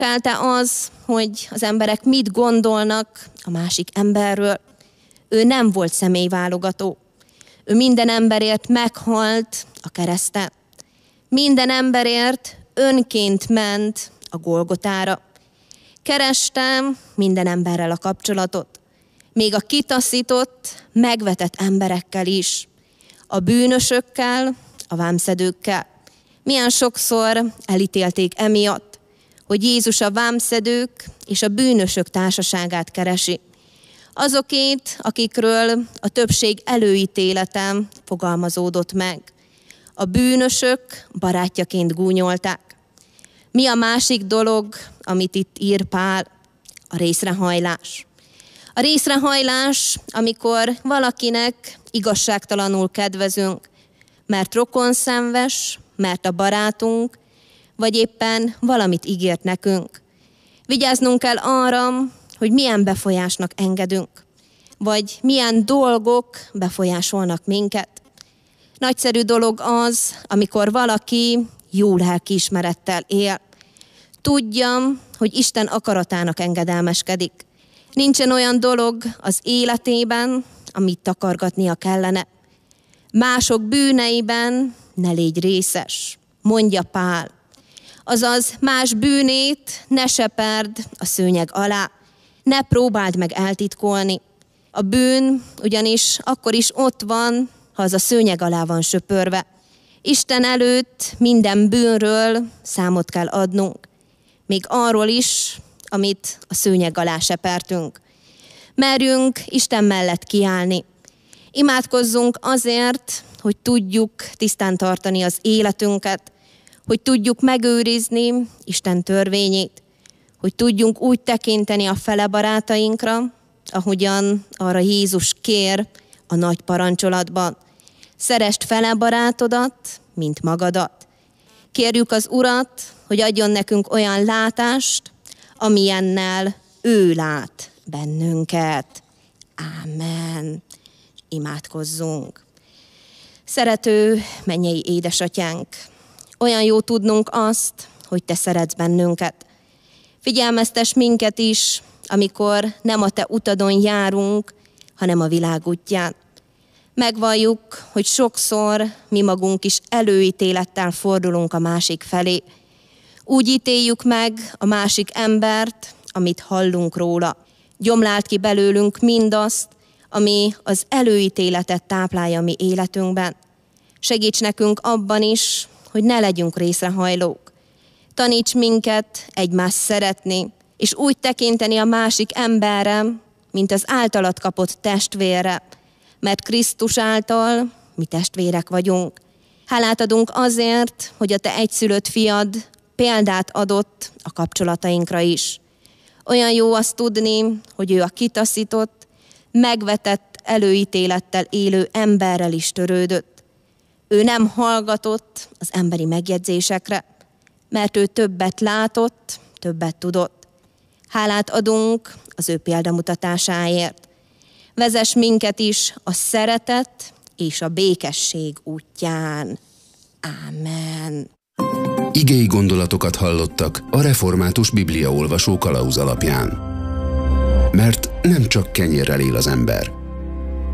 Pelte az, hogy az emberek mit gondolnak a másik emberről. Ő nem volt személyválogató. Ő minden emberért meghalt a kereszten. Minden emberért önként ment a Golgotára. Kerestem minden emberrel a kapcsolatot. Még a kitaszított, megvetett emberekkel is. A bűnösökkel, a vámszedőkkel. Milyen sokszor elítélték emiatt, hogy Jézus a vámszedők és a bűnösök társaságát keresi. Azokét, akikről a többség előítélete fogalmazódott meg. A bűnösök barátjaként gúnyolták. Mi a másik dolog, amit itt ír Pál? A részrehajlás. A részrehajlás, amikor valakinek igazságtalanul kedvezünk, mert rokonszenves, mert a barátunk, vagy éppen valamit ígért nekünk. Vigyáznunk kell arra, hogy milyen befolyásnak engedünk, vagy milyen dolgok befolyásolnak minket. Nagyszerű dolog az, amikor valaki jó lelkiismerettel él. Tudja, hogy Isten akaratának engedelmeskedik. Nincsen olyan dolog az életében, amit takargatnia kellene. Mások bűneiben ne légy részes, mondja Pál. Azaz más bűnét ne seperd a szőnyeg alá, ne próbáld meg eltitkolni. A bűn ugyanis akkor is ott van, ha az a szőnyeg alá van söpörve. Isten előtt minden bűnről számot kell adnunk, még arról is, amit a szőnyeg alá sepertünk. Merjünk Isten mellett kiállni. Imádkozzunk azért, hogy tudjuk tisztán tartani az életünket, hogy tudjuk megőrizni Isten törvényét, hogy tudjunk úgy tekinteni a fele barátainkra, ahogyan arra Jézus kér a nagy parancsolatban. Szeresd fele barátodat, mint magadat. Kérjük az Urat, hogy adjon nekünk olyan látást, amilyennel ő lát bennünket. Ámen. Imádkozzunk. Szerető mennyei édesatyánk, olyan jó tudnunk azt, hogy te szeretsz bennünket. Figyelmeztess minket is, amikor nem a te utadon járunk, hanem a világ útján. Megvalljuk, hogy sokszor mi magunk is előítélettel fordulunk a másik felé. Úgy ítéljük meg a másik embert, amit hallunk róla. Gyomláld ki belőlünk mindazt, ami az előítéletet táplálja mi életünkben. Segíts nekünk abban is, hogy ne legyünk részrehajlók. Taníts minket egymást szeretni, és úgy tekinteni a másik emberre, mint az általad kapott testvérre, mert Krisztus által mi testvérek vagyunk. Hálát adunk azért, hogy a te egyszülött fiad példát adott a kapcsolatainkra is. Olyan jó azt tudni, hogy ő a kitaszított, megvetett előítélettel élő emberrel is törődött. Ő nem hallgatott az emberi megjegyzésekre, mert ő többet látott, többet tudott. Hálát adunk az ő példamutatásáért. Vezess minket is a szeretet és a békesség útján. Ámen. Igei gondolatokat hallottak a Református Bibliaolvasó kalauz alapján. Mert nem csak kenyérrel él az ember,